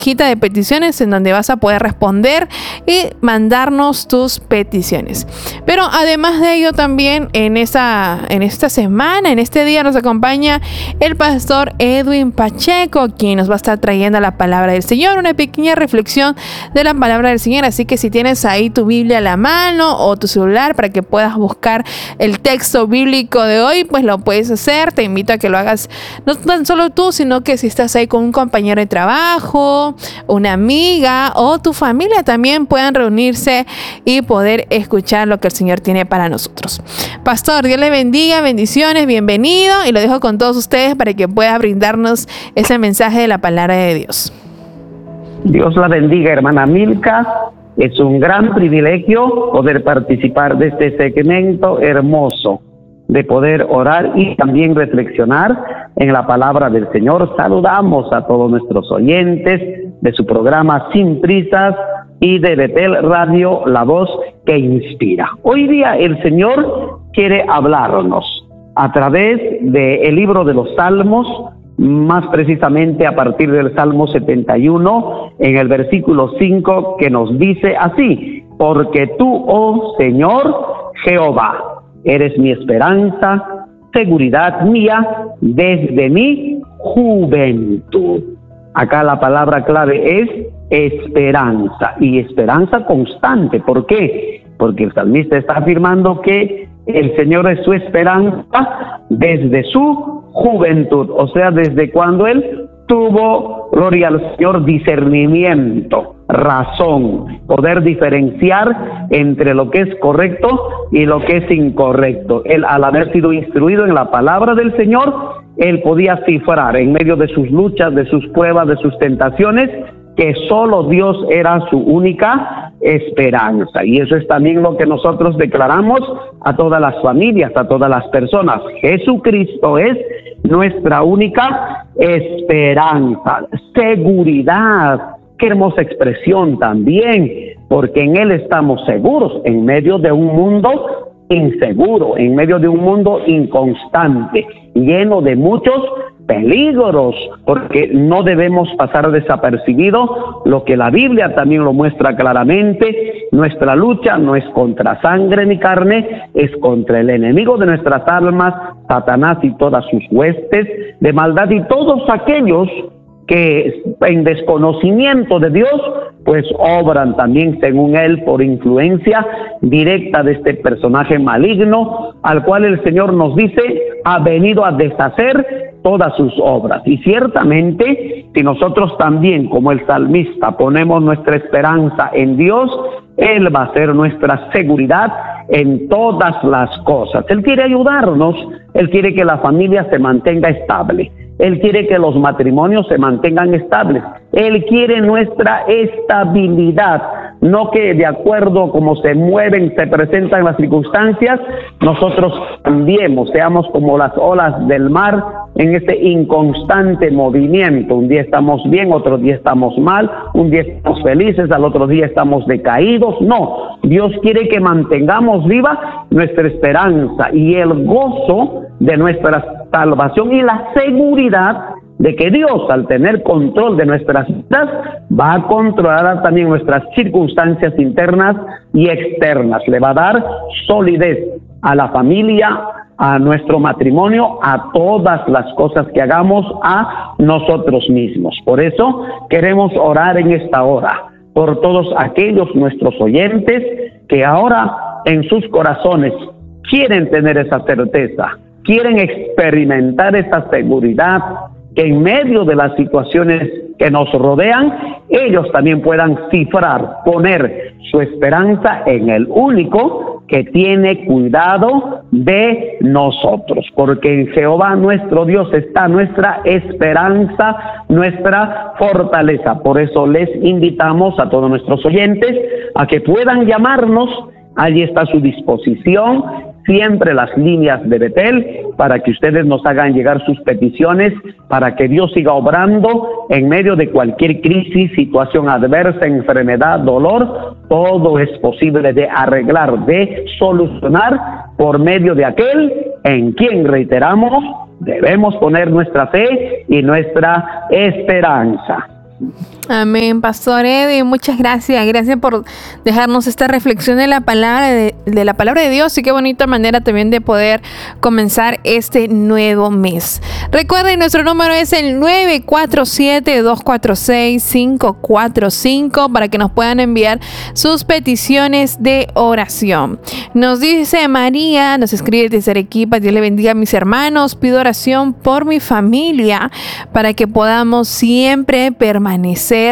cajita de peticiones en donde vas a poder responder y mandarnos tus peticiones. Pero además de ello, también en esta semana, en este día, nos acompaña el pastor Edwin Pacheco, quien nos va a estar trayendo la palabra del Señor, una pequeña reflexión de la palabra del Señor. Así que si tienes ahí tu Biblia a la mano o tu celular para que puedas buscar el texto bíblico de hoy, pues lo puedes hacer. Te invito a que lo hagas no tan solo tú, sino que si estás ahí con un compañero de trabajo, una amiga o tu familia, también puedan reunirse y poder escuchar lo que el Señor tiene para nosotros. Pastor, Dios le bendiga, bendiciones, bienvenido, y lo dejo con todos ustedes para que pueda brindarnos ese mensaje de la palabra de Dios. Dios la bendiga, hermana Milka. Es un gran privilegio poder participar de este segmento hermoso, de poder orar y también reflexionar en la palabra del Señor. Saludamos a todos nuestros oyentes de su programa Sin Prisas y de Betel Radio, la voz que inspira. Hoy día el Señor quiere hablarnos a través del libro de los Salmos, más precisamente a partir del Salmo 71, en el versículo 5, que nos dice así: porque tú, oh Señor Jehová, eres mi esperanza, seguridad mía desde mi juventud. Acá la palabra clave es esperanza, y esperanza constante. ¿Por qué? Porque el salmista está afirmando que el Señor es su esperanza desde su juventud, o sea, desde cuando él tuvo, gloria al Señor, discernimiento, razón, poder diferenciar entre lo que es correcto y lo que es incorrecto. Él, al haber sido instruido en la palabra del Señor, él podía cifrar en medio de sus luchas, de sus pruebas, de sus tentaciones, que solo Dios era su única esperanza. Y eso es también lo que nosotros declaramos a todas las familias, a todas las personas. Jesucristo es nuestra única esperanza, seguridad. Qué hermosa expresión también, porque en Él estamos seguros en medio de un mundo inseguro, en medio de un mundo inconstante, lleno de muchos peligros, porque no debemos pasar desapercibido lo que la Biblia también lo muestra claramente. Nuestra lucha no es contra sangre ni carne, es contra el enemigo de nuestras almas, Satanás y todas sus huestes de maldad, y todos aquellos que en desconocimiento de Dios, pues obran también según él por influencia directa de este personaje maligno, al cual el Señor nos dice ha venido a deshacer todas sus obras. Y ciertamente, si nosotros también, como el salmista, ponemos nuestra esperanza en Dios, Él va a ser nuestra seguridad en todas las cosas. Él quiere ayudarnos, Él quiere que la familia se mantenga estable, Él quiere que los matrimonios se mantengan estables, Él quiere nuestra estabilidad, no que de acuerdo a cómo se mueven, se presentan las circunstancias, nosotros cambiemos, seamos como las olas del mar en este inconstante movimiento. Un día estamos bien, otro día estamos mal, un día estamos felices, al otro día estamos decaídos. No, Dios quiere que mantengamos viva nuestra esperanza y el gozo de nuestra salvación y la seguridad de que Dios, al tener control de nuestras vidas, va a controlar también nuestras circunstancias internas y externas. Le va a dar solidez a la familia, a nuestro matrimonio, a todas las cosas que hagamos, a nosotros mismos. Por eso queremos orar en esta hora por todos aquellos nuestros oyentes que ahora en sus corazones quieren tener esa certeza, quieren experimentar esa seguridad, que en medio de las situaciones que nos rodean, ellos también puedan cifrar, poner su esperanza en el único que tiene cuidado de nosotros, porque en Jehová nuestro Dios está nuestra esperanza, nuestra fortaleza. Por eso les invitamos a todos nuestros oyentes a que puedan llamarnos. Allí está a su disposición siempre las líneas de Betel para que ustedes nos hagan llegar sus peticiones, para que Dios siga obrando en medio de cualquier crisis, situación adversa, enfermedad, dolor. Todo es posible de arreglar, de solucionar por medio de aquel en quien, reiteramos, debemos poner nuestra fe y nuestra esperanza. Amén, Pastor Eddie, muchas gracias. Gracias por dejarnos esta reflexión de la palabra de la palabra de Dios, y qué bonita manera también de poder comenzar este nuevo mes. Recuerden, nuestro número es el 947-246-545 para que nos puedan enviar sus peticiones de oración. Nos dice María, nos escribe desde Arequipa: Dios le bendiga a mis hermanos, pido oración por mi familia para que podamos siempre permanecer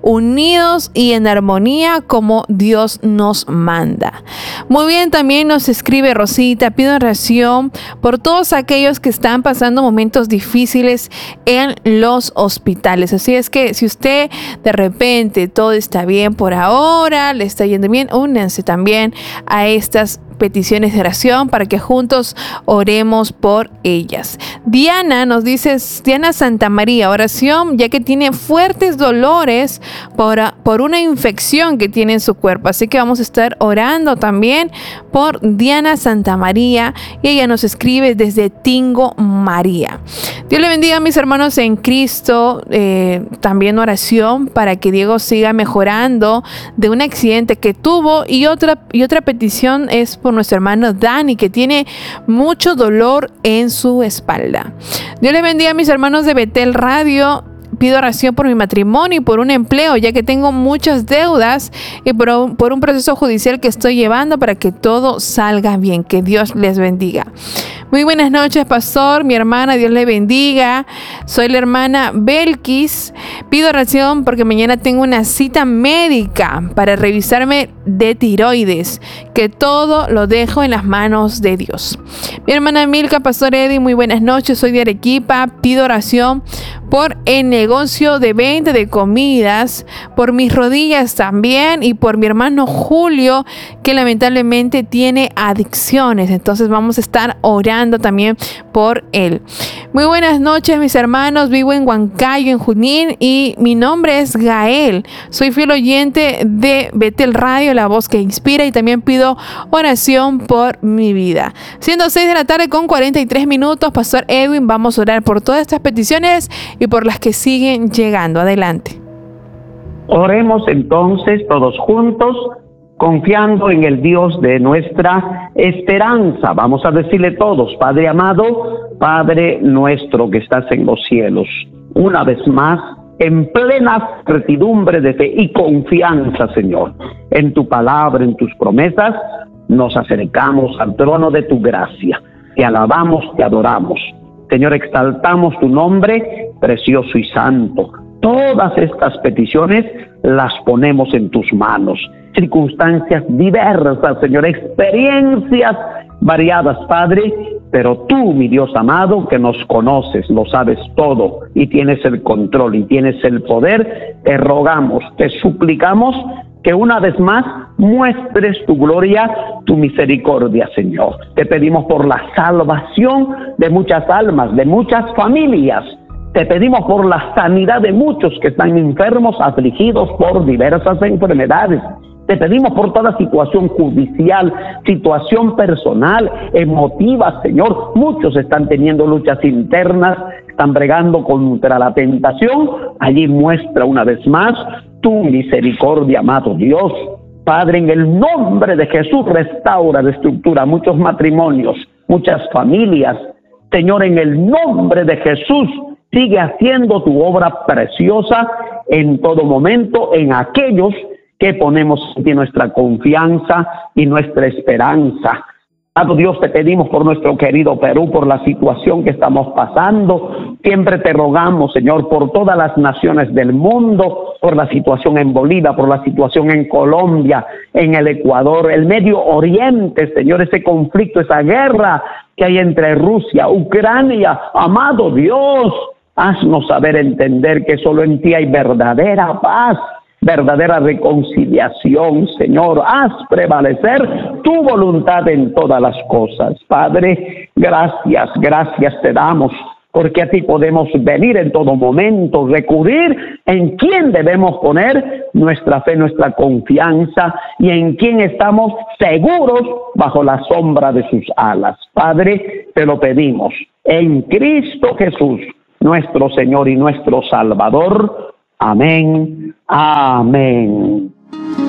unidos y en armonía como Dios nos manda. Muy bien, también nos escribe Rosita: pido oración por todos aquellos que están pasando momentos difíciles en los hospitales. Así es que si usted de repente todo está bien por ahora, le está yendo bien, únanse también a estas peticiones de oración para que juntos oremos por ellas. Diana nos dice, Diana Santa María, oración ya que tiene fuertes dolores por una infección que tiene en su cuerpo. Así que vamos a estar orando también por Diana Santa María, y ella nos escribe desde Tingo, María. Dios le bendiga a mis hermanos en Cristo. También oración para que Diego siga mejorando de un accidente que tuvo, y otra petición es por nuestro hermano Dani, que tiene mucho dolor en su espalda. Dios les bendiga a mis hermanos de Betel Radio. Pido oración por mi matrimonio y por un empleo, ya que tengo muchas deudas, y por un proceso judicial que estoy llevando para que todo salga bien. Que Dios les bendiga. Muy buenas noches, pastor. Mi hermana, Dios le bendiga. Soy la hermana Belkis. Pido oración porque mañana tengo una cita médica para revisarme de tiroides. Que todo lo dejo en las manos de Dios. Mi hermana Milka, pastor Eddie, muy buenas noches. Soy de Arequipa. Pido oración por el negocio de venta de comidas, por mis rodillas también, y por mi hermano Julio, que lamentablemente tiene adicciones. Entonces vamos a estar orando también por él. Muy buenas noches, mis hermanos. Vivo en Huancayo, en Junín, y mi nombre es Gael. Soy fiel oyente de Betel Radio, la voz que inspira, y también pido oración por mi vida. Siendo 6 de la tarde con 43 minutos, Pastor Edwin, vamos a orar por todas estas peticiones y por las que siguen llegando. Adelante. Oremos entonces todos juntos, confiando en el Dios de nuestra esperanza. Vamos a decirle todos: Padre amado, Padre nuestro que estás en los cielos, una vez más, en plena certidumbre de fe y confianza, Señor, en tu palabra, en tus promesas, nos acercamos al trono de tu gracia. Te alabamos, te adoramos. Señor, exaltamos tu nombre precioso y santo. Todas estas peticiones las ponemos en tus manos. Circunstancias diversas, Señor, experiencias variadas, Padre, pero tú, mi Dios amado, que nos conoces, lo sabes todo y tienes el control y tienes el poder, te rogamos, te suplicamos que una vez más muestres tu gloria, tu misericordia, Señor. Te pedimos por la salvación de muchas almas, de muchas familias. Te pedimos por la sanidad de muchos que están enfermos, afligidos por diversas enfermedades. Te pedimos por toda situación judicial, situación personal, emotiva, Señor. Muchos están teniendo luchas internas, están bregando contra la tentación. Allí muestra una vez más tu misericordia, amado Dios. Padre, en el nombre de Jesús, restaura, reestructura muchos matrimonios, muchas familias. Señor, en el nombre de Jesús, sigue haciendo tu obra preciosa en todo momento, en aquellos que ponemos en ti nuestra confianza y nuestra esperanza. Amado Dios, te pedimos por nuestro querido Perú, por la situación que estamos pasando. Siempre te rogamos, Señor, por todas las naciones del mundo, por la situación en Bolivia, por la situación en Colombia, en el Ecuador, el Medio Oriente, Señor, ese conflicto, esa guerra que hay entre Rusia, Ucrania. Amado Dios, haznos saber entender que solo en ti hay verdadera paz, verdadera reconciliación, Señor. Haz prevalecer tu voluntad en todas las cosas. Padre, gracias te damos, porque a ti podemos venir en todo momento, recurrir en quién debemos poner nuestra fe, nuestra confianza, y en quién estamos seguros bajo la sombra de sus alas. Padre, te lo pedimos en Cristo Jesús, nuestro Señor y nuestro Salvador. Amén. Amén.